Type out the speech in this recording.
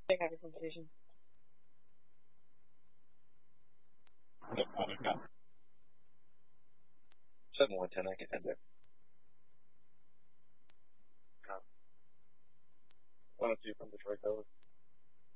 have a conversation. No, Monica. 7-1 10, I can head there. Why don't you from Detroit, Code?